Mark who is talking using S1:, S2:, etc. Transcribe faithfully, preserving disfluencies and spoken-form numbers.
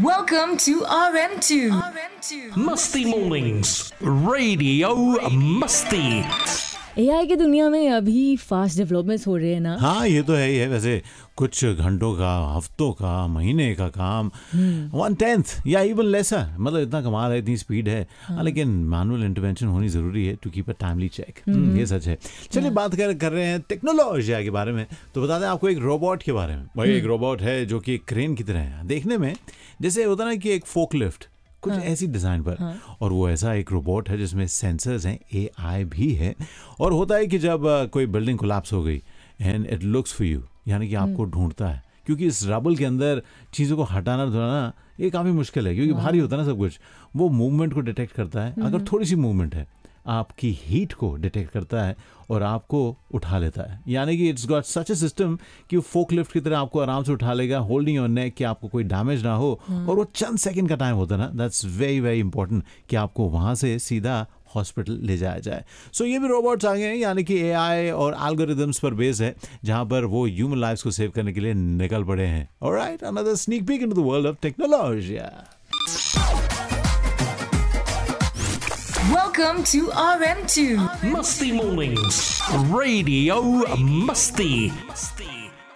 S1: Welcome to R M two.
S2: मस्ती mornings radio मस्ती।
S3: AI की दुनिया में अभी फास्ट डेवलपमेंट्स हो रहे हैं ना।
S4: हाँ ये तो है ही है। वैसे कुछ घंटों का, हफ्तों का, महीने का काम वन टेंथ या इवन लेसर, मतलब इतना कमाल है, इतनी स्पीड है। हाँ। लेकिन मैनुअल इंटरवेंशन होनी जरूरी है to keep a timely check. ये सच है। चलिए बात कर कर रहे हैं टेक्नोलॉजी के बारे में। तो बता दें आपको एक रोबोट के बारे में। भाई एक रोबोट है जो कि क्रेन की तरह है देखने में, जैसे होता ना कि एक फोकलिफ्ट, कुछ हाँ, ऐसी डिज़ाइन पर। हाँ। और वो ऐसा एक रोबोट है जिसमें सेंसर्स हैं, एआई भी है। और होता है कि जब कोई बिल्डिंग कोलैप्स हो गई and it looks for you, यानी कि आपको ढूंढता है, क्योंकि इस रबल के अंदर चीज़ों को हटाना धुलाना ये काफ़ी मुश्किल है, क्योंकि भारी होता है ना सब कुछ। वो मूवमेंट को डिटेक्ट करता है, अगर थोड़ी सी मूवमेंट है आपकी हीट को डिटेक्ट करता है और आपको उठा लेता है। यानी कि it's got such A system कि वो फोकलिफ्ट की तरह आपको आराम से उठा लेगा, होल्डिंग योर नेक, कि आपको कोई डैमेज ना हो। और वो चंद सेकंड का टाइम होता है ना, दैट्स वेरी वेरी इंपॉर्टेंट कि आपको वहाँ से सीधा हॉस्पिटल ले जाया जाए। सो so, ये भी रोबोट्स आ गए हैं, यानी कि एआई और एल्गोरिदम्स पर बेस है, जहाँ पर वो ह्यूमन लाइफ्स को सेव करने के लिए निकल पड़े हैं। Alright, another sneak peek into the world of technology.
S1: Welcome to R M two.
S2: मस्ती मॉर्निंग्स रेडियो मस्ती।